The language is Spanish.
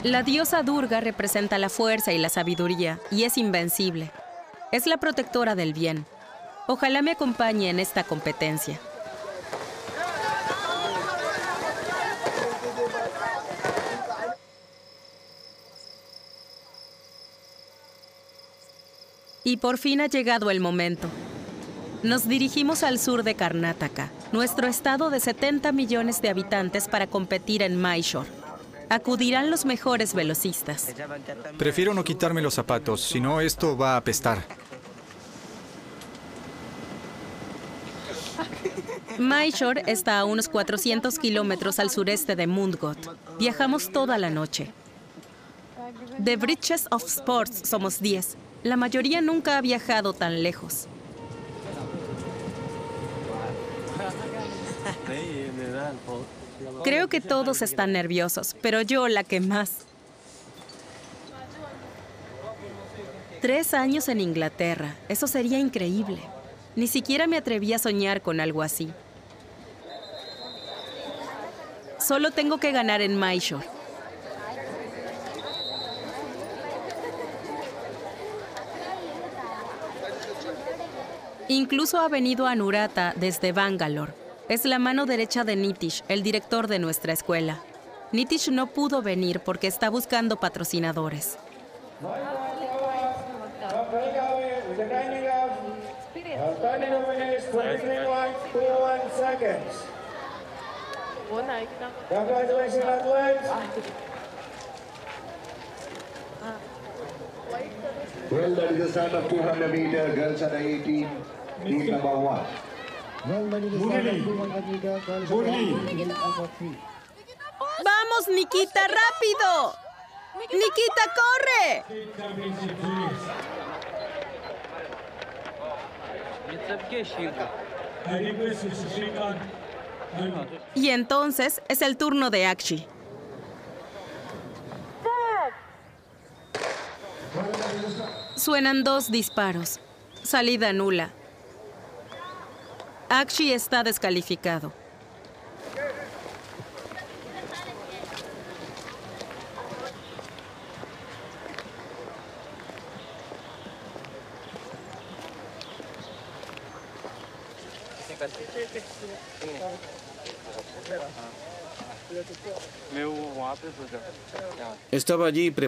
La diosa Durga representa la fuerza y la sabiduría, y es invencible. Es la protectora del bien. Ojalá me acompañe en esta competencia. Y por fin ha llegado el momento. Nos dirigimos al sur de Karnataka, nuestro estado de 70 millones de habitantes, para competir en Mysore. Acudirán los mejores velocistas. Prefiero no quitarme los zapatos, si no esto va a apestar. Mysore está a unos 400 kilómetros al sureste de Mundgot. Viajamos toda la noche. De Bridges of Sports somos 10. La mayoría nunca ha viajado tan lejos. Creo que todos están nerviosos, pero yo la que más. 3 años en Inglaterra, eso sería increíble. Ni siquiera me atreví a soñar con algo así. Solo tengo que ganar en Mysore. Incluso ha venido Anurata desde Bangalore. Es la mano derecha de Nitish, el director de nuestra escuela. Nitish no pudo venir porque está buscando patrocinadores. Well, that is the start of 200 meter girls under 18, team number 1. ¡Vamos, Nikita, rápido! ¡Nikita, corre! Y entonces es el turno de Akshi. Suenan 2 disparos. Salida nula. Akshi está descalificado. Estaba allí